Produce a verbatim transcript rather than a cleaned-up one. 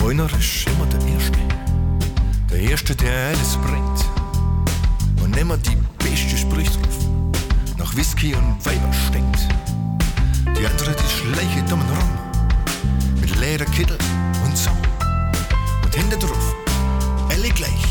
Einer ist immer der Erste. Der Erste, der alles bringt. Und immer die beste Sprüche drauf. Nach Whisky und Weiber stinkt. Die andere, die schleiche dumm rum. Mit Lederkittel und Song. Und hinter drauf, alle gleich.